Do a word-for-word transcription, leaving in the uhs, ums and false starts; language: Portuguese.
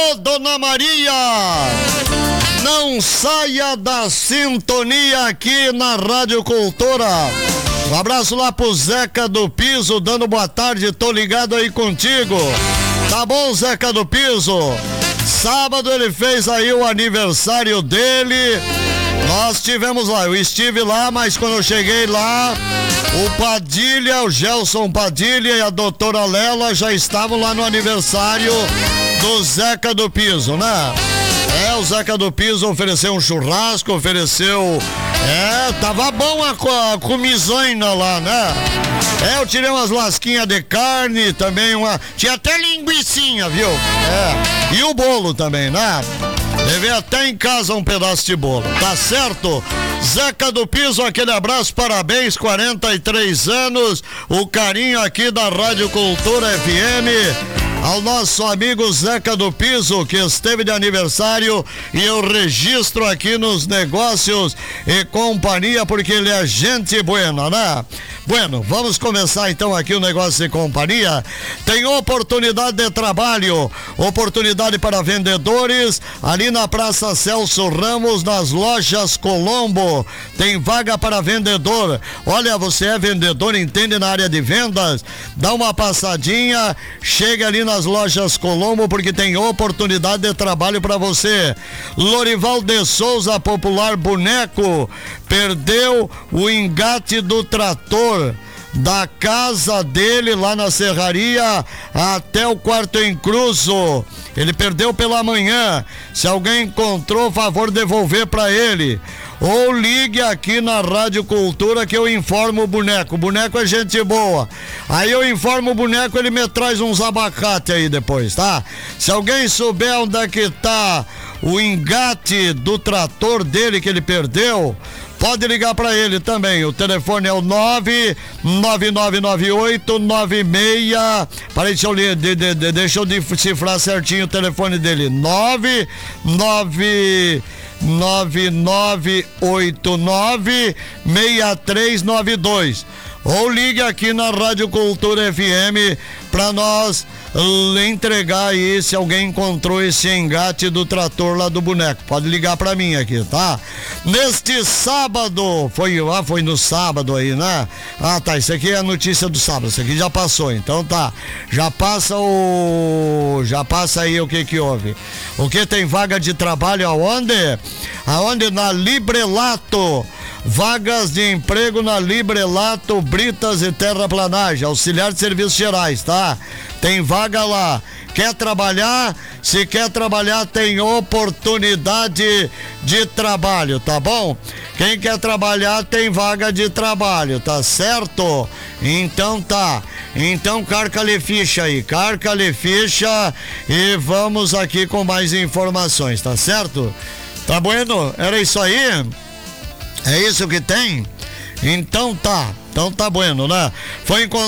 Ô, Dona Maria, não saia da sintonia aqui na Rádio Cultura. Um abraço lá pro Zeca do Piso, dando boa tarde, tô ligado aí contigo. Tá bom, Zeca do Piso? Sábado ele fez aí o aniversário dele. Nós tivemos lá, eu estive lá, mas quando eu cheguei lá, o Padilha, o Gelson Padilha e a doutora Lela já estavam lá no aniversário do Zeca do Piso, né? É, o Zeca do Piso ofereceu um churrasco, ofereceu... É, tava bom a, a comisanha lá, né? É, eu tirei umas lasquinhas de carne também, uma... Tinha até linguicinha, viu? É, e o bolo também, né? Levei até em casa um pedaço de bolo, tá certo? Zeca do Piso, aquele abraço, parabéns, quarenta e três anos, o carinho aqui da Rádio Cultura F M, ao nosso amigo Zeca do Piso, que esteve de aniversário, e eu registro aqui nos negócios e companhia, porque ele é gente buena, né? Bueno, vamos começar então aqui o negócio de companhia. Tem oportunidade de trabalho, oportunidade para vendedores, ali na Praça Celso Ramos, nas lojas Colombo. Tem vaga para vendedor. Olha, você é vendedor, entende na área de vendas? Dá uma passadinha, chega ali nas lojas Colombo, porque tem oportunidade de trabalho para você. Lorival de Souza, popular boneco, perdeu o engate do trator da casa dele lá na serraria até o quarto encruzo. Ele perdeu pela manhã. Se alguém encontrou, favor devolver para ele. Ou ligue aqui na Rádio Cultura que eu informo o boneco. O boneco é gente boa. Aí eu informo o boneco, ele me traz uns abacate aí depois, tá? Se alguém souber onde é que tá o engate do trator dele que ele perdeu, pode ligar para ele também. O telefone é o nove nove nove nove oito nove seis. Peraí, deixa eu, de, de, de, deixa eu decifrar certinho o telefone dele. nove nove nove nove oito nove seis três nove dois. Ou ligue aqui na Rádio Cultura F M para nós entregar aí se alguém encontrou esse engate do trator lá do boneco. Pode ligar para mim aqui, tá? Neste sábado, foi, ah, foi no sábado aí, né? Ah, tá, isso aqui é a notícia do sábado, isso aqui já passou, então tá. Já passa o... já passa aí o que que houve. O que tem vaga de trabalho aonde? Aonde? Na Librelato. Vagas de emprego na Librelato, Britas e Terraplanagem, auxiliar de serviços gerais, tá? Tem vaga lá. Quer trabalhar? Se quer trabalhar, tem oportunidade de trabalho, tá bom? Quem quer trabalhar tem vaga de trabalho, tá certo? Então tá. Então carca-lhe ficha aí, carca-lhe ficha e vamos aqui com mais informações, tá certo? Tá bueno? Era isso aí? É isso que tem? Então tá, então tá bueno, né? Foi encontrado